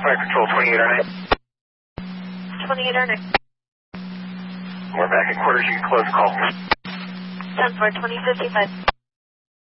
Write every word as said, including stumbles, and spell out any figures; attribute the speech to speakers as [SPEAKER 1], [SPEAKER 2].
[SPEAKER 1] Fire Control twenty-eight oh nine.
[SPEAKER 2] twenty-eight oh nine.
[SPEAKER 1] We're back at quarters. You can close the call.
[SPEAKER 2] ten four, twenty fifty-five.